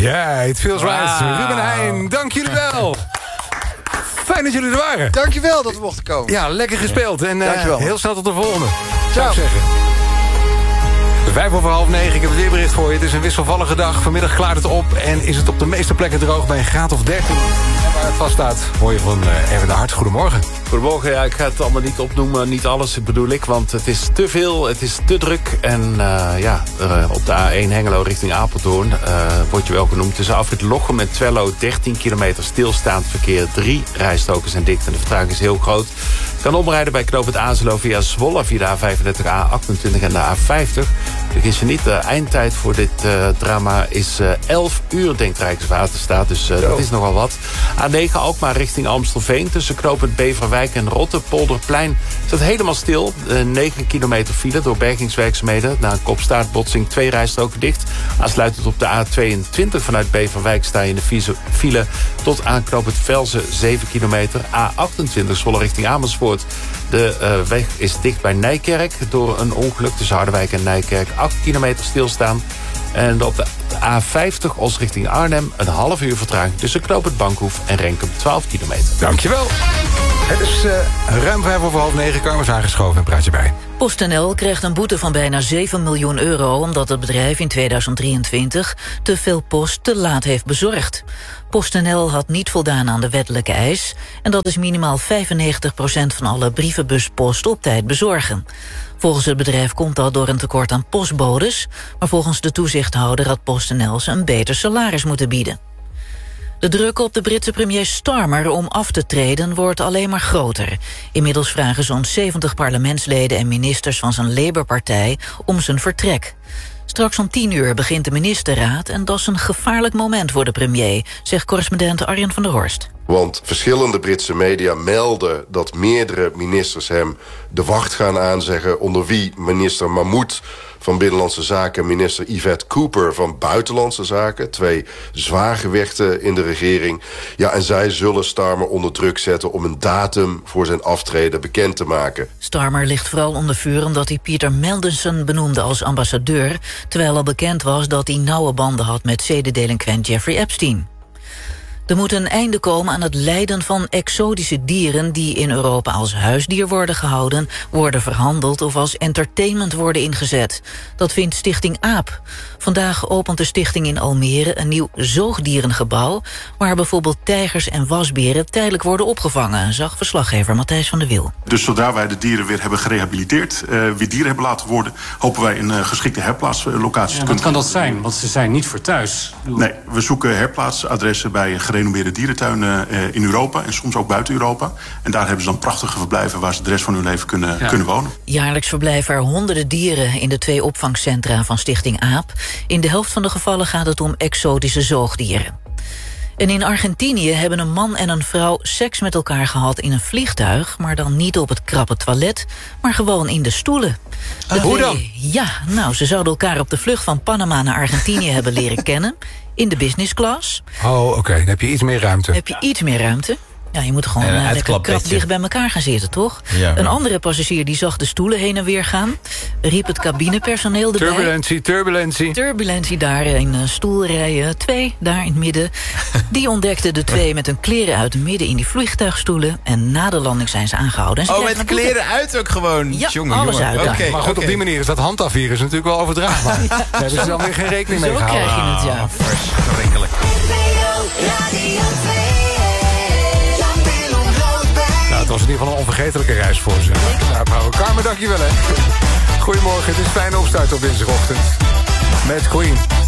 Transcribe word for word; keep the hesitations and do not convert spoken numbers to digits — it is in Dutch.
Ja, it feels wow. right. Ruben Heijn, dank jullie wel. Fijn dat jullie er waren. Dankjewel dat we mochten komen. Ja, lekker gespeeld. En uh, heel snel tot de volgende. Zou ik zeggen. Vijf over half negen, ik heb het weerbericht voor je. Het is een wisselvallige dag. Vanmiddag klaart het op en is het op de meeste plekken droog bij een graad of dertien. En waar het vast staat, hoor je van uh, Erwin de Hart. Goedemorgen. Goedemorgen, ja, ik ga het allemaal niet opnoemen, niet alles bedoel ik, want het is te veel, het is te druk. En uh, ja, uh, op de A één Hengelo richting Apeldoorn uh, wordt je wel genoemd. Tussen afrit Lochem en Twello dertien kilometer stilstaand verkeer. Drie rijstroken zijn dicht en de vertraging is heel groot. Je kan omrijden bij knooppunt Azelo via Zwolle, via de A vijfendertig, A achtentwintig en de A vijftig. Vergis je niet, de eindtijd voor dit uh, drama is uh, elf uur, denkt Rijkswaterstaat. Dus uh, dat is nogal wat. A negen Alkmaar richting Amstelveen. Tussen knooppunt Beverwijk en Rotterpolderplein staat helemaal stil. Uh, negen kilometer file door bergingswerkzaamheden. Na een kopstaartbotsing twee rijstroken dicht. Aansluitend op de A tweeëntwintig vanuit Beverwijk sta je in de file tot aan knooppunt Velzen zeven kilometer. A achtentwintig Zwolle richting Amersfoort. De uh, weg is dicht bij Nijkerk door een ongeluk tussen Harderwijk en Nijkerk. acht kilometer stilstaan. En op de A vijftig Os richting Arnhem een half uur vertraging tussen knooppunt Bankhoef en Renkum twaalf kilometer. Dankjewel. Het is uh, ruim vijf over half negen. Kamers aangeschoven en praat je bij. PostNL krijgt een boete van bijna zeven miljoen euro... omdat het bedrijf in tweeduizend drieëntwintig te veel post te laat heeft bezorgd. PostNL had niet voldaan aan de wettelijke eis... en dat is minimaal vijfennegentig procent van alle brievenbuspost op tijd bezorgen. Volgens het bedrijf komt dat door een tekort aan postbodes... maar volgens de toezichthouder had PostNL ze een beter salaris moeten bieden. De druk op de Britse premier Starmer om af te treden wordt alleen maar groter. Inmiddels vragen zo'n zeventig parlementsleden en ministers van zijn Labour-partij om zijn vertrek. Straks om tien uur begint de ministerraad en dat is een gevaarlijk moment voor de premier, zegt correspondent Arjen van der Horst. Want verschillende Britse media melden dat meerdere ministers hem de wacht gaan aanzeggen, onder wie minister Mahmoud van Binnenlandse Zaken en minister Yvette Cooper van Buitenlandse Zaken. Twee zwaargewichten in de regering. Ja, en zij zullen Starmer onder druk zetten om een datum voor zijn aftreden bekend te maken. Starmer ligt vooral onder vuur omdat hij Peter Mandelson benoemde als ambassadeur, terwijl al bekend was dat hij nauwe banden had met zedendelinquent Jeffrey Epstein. Er moet een einde komen aan het lijden van exotische dieren die in Europa als huisdier worden gehouden, worden verhandeld of als entertainment worden ingezet. Dat vindt Stichting AAP. Vandaag opent de stichting in Almere een nieuw zoogdierengebouw waar bijvoorbeeld tijgers en wasberen tijdelijk worden opgevangen, zag verslaggever Matthijs van der Wiel. Dus zodra wij de dieren weer hebben gerehabiliteerd, uh, weer dieren hebben laten worden, hopen wij een uh, geschikte herplaatslocatie ja, te kunnen. Wat kan dat zijn? Want ze zijn niet voor thuis. Nee, we zoeken herplaatsadressen bij gerenommeerde dierentuinen uh, in Europa en soms ook buiten Europa. En daar hebben ze dan prachtige verblijven waar ze de rest van hun leven kunnen, ja. kunnen wonen. Jaarlijks verblijven er honderden dieren in de twee opvangcentra van Stichting AAP. In de helft van de gevallen gaat het om exotische zoogdieren. En in Argentinië hebben een man en een vrouw seks met elkaar gehad in een vliegtuig, maar dan niet op het krappe toilet, maar gewoon in de stoelen. Uh, hoe dan? Ja, nou, ze zouden elkaar op de vlucht van Panama naar Argentinië hebben leren kennen. In de business class. Oh, oké. Okay. Dan heb je iets meer ruimte. Heb je iets meer ruimte. Ja, je moet er gewoon uh, lekker krap dicht bij elkaar gaan zitten, toch? Ja, een andere passagier die zag de stoelen heen en weer gaan, riep het cabinepersoneel erbij. Turbulentie, turbulentie. Turbulentie daar in uh, stoelrijen twee, daar in het midden. Die ontdekten de twee met hun kleren uit midden in die vliegtuigstoelen. En na de landing zijn ze aangehouden. En ze oh, met kleren uit ook gewoon? Ja, jongen, alles jongen. uit. Okay, maar goed, okay. Op die manier is dat handafvirus natuurlijk wel overdraagbaar. Ja, daar hebben ze dan weer geen rekening mee Zo gehouden. Zo krijg je het, ja. Ah, verschrikkelijk. Het was in ieder geval een onvergetelijke reis voor ze. Nou, mevrouw Carmen, dankjewel hè. Goedemorgen, het is fijn opstart op dinsdagochtend. Met Queen.